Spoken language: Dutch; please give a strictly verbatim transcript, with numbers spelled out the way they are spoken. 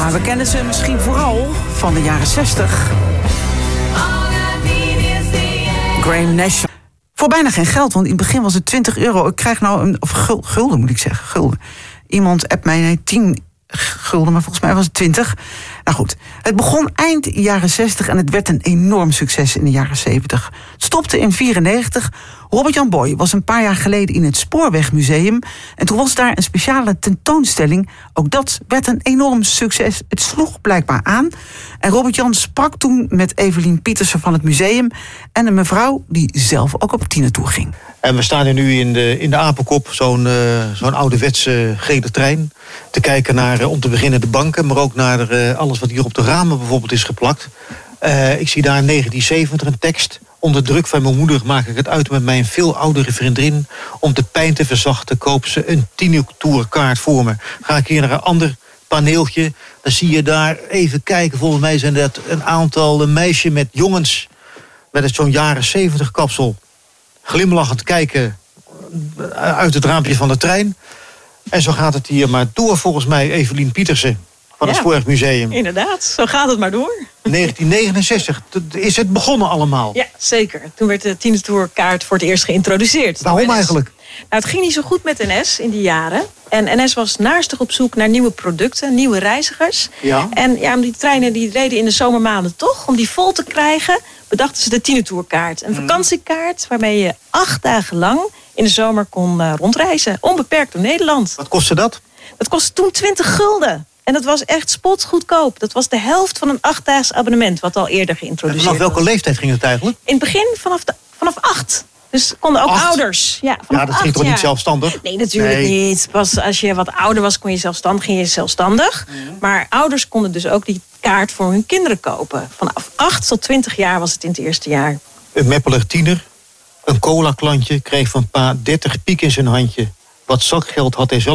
Ja, we kennen ze misschien vooral van de jaren zestig. Graham Nash. Voor bijna geen geld, want in het begin was het twintig euro. Ik krijg nou een... Of gul, gulden moet ik zeggen, gulden. Iemand appt mij nee, tien gulden, maar volgens mij was het twintig. Nou goed, het begon eind jaren zestig en het werd een enorm succes in de jaren zeventig. Het stopte in vierennegentig. Robert-Jan Boy was een paar jaar geleden in het Spoorwegmuseum. En toen was daar een speciale tentoonstelling. Ook dat werd een enorm succes. Het sloeg blijkbaar aan. En Robert-Jan sprak toen met Evelien Pietersen van het museum. En een mevrouw die zelf ook op tienertour ging. En we staan hier nu in de, in de Apenkop, zo'n, uh, zo'n ouderwetse gele trein. Te kijken naar, uh, om te beginnen, de banken, maar ook naar uh, alles wat hier op de ramen bijvoorbeeld is geplakt. Uh, ik zie daar in negentien zeventig een tekst. Onder druk van mijn moeder maak ik het uit met mijn veel oudere vriendin. Om de pijn te verzachten koop ze een tienertourkaart voor me. Ga ik hier naar een ander paneeltje. Dan zie je daar, even kijken, volgens mij zijn dat een aantal meisjes met jongens. Met het zo'n jaren zeventig kapsel. Glimlachend kijken uit het raampje van de trein. En zo gaat het hier maar door, volgens mij, Evelien Pietersen van het ja, Spoorwegmuseum. Inderdaad, zo gaat het maar door. negentien negenenzestig, is het begonnen allemaal? Ja, zeker. Toen werd de tienertourkaart voor het eerst geïntroduceerd. Waarom eigenlijk? Nou, het ging niet zo goed met N S in die jaren. En N S was naarstig op zoek naar nieuwe producten, nieuwe reizigers. Ja. En ja, die treinen die reden in de zomermaanden toch. Om die vol te krijgen, bedachten ze de tienertourkaart. Een vakantiekaart waarmee je acht dagen lang in de zomer kon uh, rondreizen. Onbeperkt door Nederland. Wat kostte dat? Dat kostte toen twintig gulden. En dat was echt spotgoedkoop. Dat was de helft van een achtdaags abonnement, wat al eerder geïntroduceerd was. Vanaf welke leeftijd ging het eigenlijk? In het begin vanaf, de, vanaf acht. Dus konden ook acht? ouders. Ja, ja dat ging toch jaar. niet zelfstandig? Nee, natuurlijk nee. niet. Pas als je wat ouder was, kon je zelfstandig, ging je zelfstandig. Mm. Maar ouders konden dus ook die kaart voor hun kinderen kopen. Vanaf acht tot twintig jaar was het in het eerste jaar. Een meppelig tiener, een cola-klantje, kreeg van pa dertig piek in zijn handje. Wat zakgeld had hij zelf